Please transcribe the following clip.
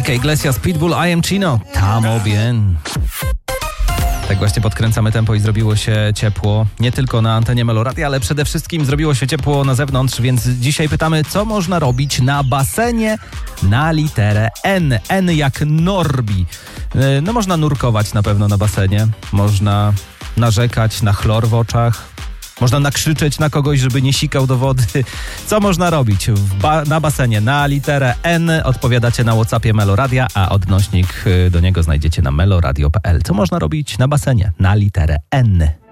Enrique Iglesias, Pitbull, I Am Chino, Tamo Bien. Tak właśnie podkręcamy tempo i zrobiło się ciepło nie tylko na antenie Meloradia, ale przede wszystkim zrobiło się ciepło na zewnątrz, więc dzisiaj pytamy, co można robić na basenie na literę N. N jak Norbi. No można nurkować na pewno na basenie, można narzekać na chlor w oczach, można nakrzyczeć na kogoś, żeby nie sikał do wody. Co można robić na basenie na literę N? Odpowiadacie na WhatsAppie Meloradia, a odnośnik do niego znajdziecie na meloradio.pl. Co można robić na basenie na literę N?